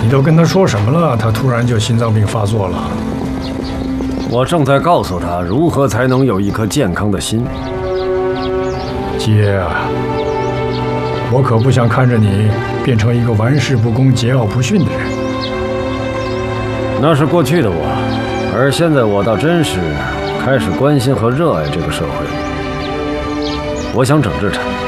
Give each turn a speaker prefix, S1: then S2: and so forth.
S1: 你都跟他说什么了？他突然就心脏病发作了。
S2: 我正在告诉他如何才能有一颗健康的心。
S1: 姐啊，我可不想看着你变成一个玩世不恭、桀骜不驯的人。
S2: 那是过去的我，而现在我倒真是开始关心和热爱这个社会。我想整治它。